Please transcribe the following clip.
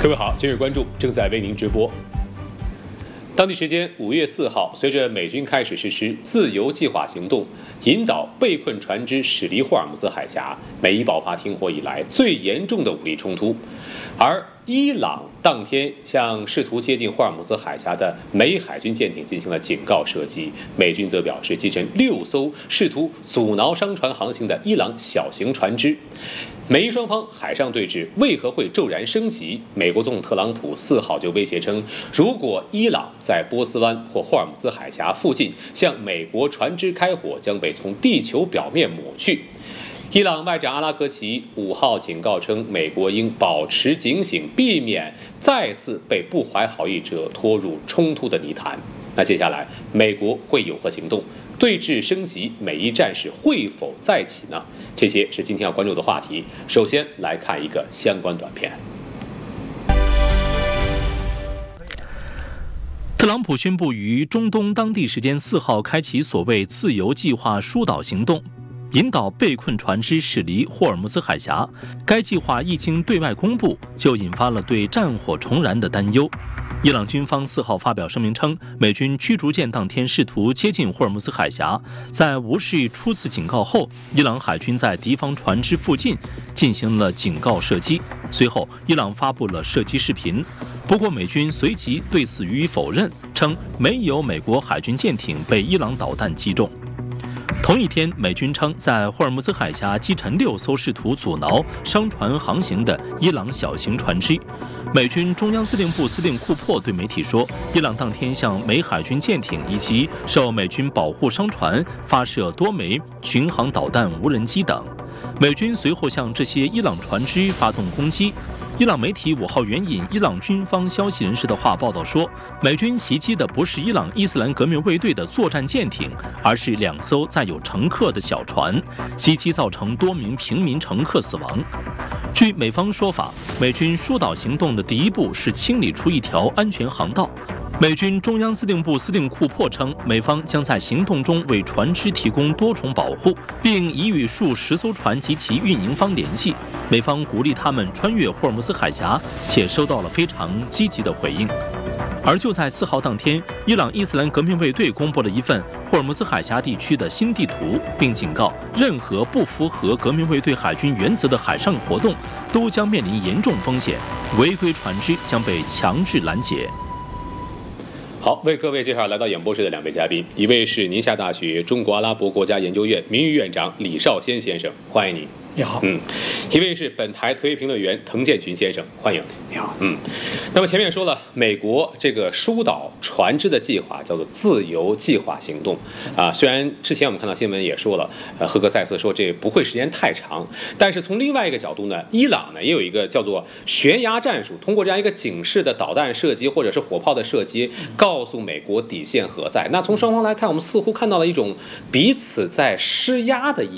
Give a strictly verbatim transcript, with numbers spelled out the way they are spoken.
各位好，今日关注正在为您直播。当地时间五月四号，随着美军开始实施自由计划行动，引导被困船只驶离霍尔木兹海峡，美伊爆发停火以来最严重的武力冲突。而伊朗当天向试图接近霍尔木兹海峡的美海军舰艇进行了警告射击，美军则表示击沉六艘试图阻挠商船航行的伊朗小型船只。美伊双方海上对峙为何会骤然升级？美国总统特朗普四号就威胁称，如果伊朗在波斯湾或霍尔木兹海峡附近向美国船只开火，将被从地球表面抹去。伊朗外长阿拉格齐五号警告称，美国应保持警醒，避免再次被不怀好意者拖入冲突的泥潭。那接下来美国会有何行动？对峙升级，美伊战事会否再起呢？这些是今天要关注的话题。首先来看一个相关短片。 特朗普宣布于中东当地时间四号开启所谓自由计划疏导行动，引导被困船只驶离霍尔木兹海峡。该计划一经对外公布，就引发了对战火重燃的担忧。伊朗军方四号发表声明称，美军驱逐舰当天试图接近霍尔木兹海峡，在无视初次警告后，伊朗海军在敌方船只附近进行了警告射击。随后，伊朗发布了射击视频，不过美军随即对此予以否认，称没有美国海军舰艇被伊朗导弹击中。同一天，美军称在霍尔木兹海峡击沉六艘试图阻挠商船航行的伊朗小型船只。美军中央司令部司令库珀对媒体说，伊朗当天向美海军舰艇以及受美军保护商船发射多枚巡航导弹、无人机等。美军随后向这些伊朗船只发动攻击。伊朗媒体五号援引伊朗军方消息人士的话报道说，美军袭击的不是伊朗伊斯兰革命卫队的作战舰艇，而是两艘载有乘客的小船，袭击造成多名平民乘客死亡。据美方说法，美军疏导行动的第一步是清理出一条安全航道。美军中央司令部司令库珀称，美方将在行动中为船只提供多重保护，并已与数十艘船及其运营方联系。美方鼓励他们穿越霍尔木兹海峡，且收到了非常积极的回应。而就在四号当天，伊朗伊斯兰革命卫队公布了一份霍尔木兹海峡地区的新地图，并警告任何不符合革命卫队海军原则的海上活动都将面临严重风险，违规船只将被强制拦截。 好，为各位介绍来到演播室的两位嘉宾，一位是宁夏大学中国阿拉伯国家研究院名誉院长李少先先生，欢迎你。 你好。 嗯，一位是本台特约评论员滕建群先生，欢迎。 你好。 嗯，那么前面说了，美国这个疏导船只的计划叫做自由计划行动啊。虽然之前我们看到新闻也说了，呃，赫格塞斯说这不会时间太长，但是从另外一个角度呢，伊朗呢也有一个叫做悬崖战术，通过这样一个警示的导弹射击或者是火炮的射击，告诉美国底线何在。那从双方来看，我们似乎看到了一种彼此在施压的意